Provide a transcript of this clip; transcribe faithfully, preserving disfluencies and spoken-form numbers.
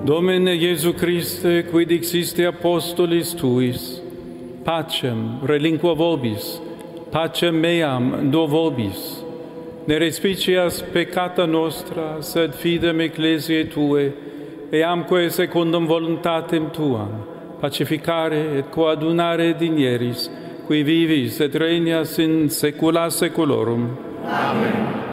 Domine Iesu Christe, qui dixiste apostolis tuis, pacem relinquo vobis, pacem meam do vobis. Ne respicias peccata nostra, sed fidem ecclesiae Tue, eamque secundum voluntatem Tuam, pacificare et coadunare digneris, qui vivis et regnas in saecula saeculorum. Amen.